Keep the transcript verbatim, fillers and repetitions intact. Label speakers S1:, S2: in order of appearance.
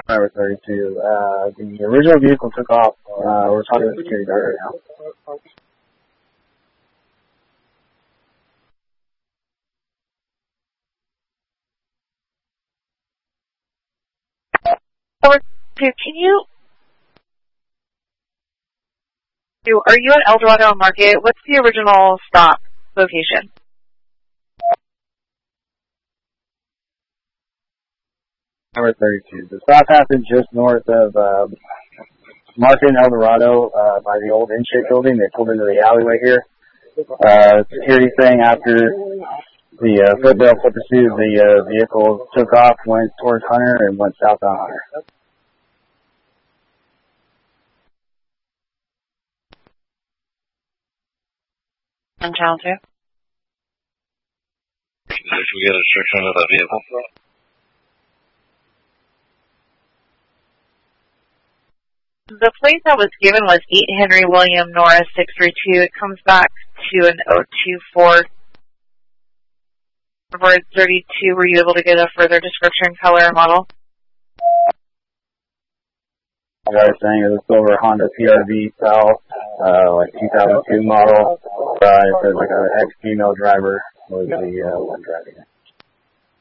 S1: Driver thirty-two. Uh, the original vehicle took off. Uh, we're talking to the security guard right now.
S2: Over to, can you, are you at El Dorado Market? What's the original stop location?
S1: Driver thirty-two. The stop happened just north of uh, Market and El Dorado uh, by the old in-ship building. They pulled into the alleyway here. Uh, security thing after the uh, footbell for pursuit of the uh, vehicle took off, went towards Hunter, and went south on Hunter.
S2: On channel two.
S3: If we get a description of the vehicle.
S2: The plate that was given was eight Henry William Norris six three two. It comes back to an oh two four. Bird thirty-two, were you able to get a further description, color, and model?
S1: I was saying it was a silver Honda C R V style, uh, like two thousand two model. Uh, it says like an ex-female driver was the uh, one driving it.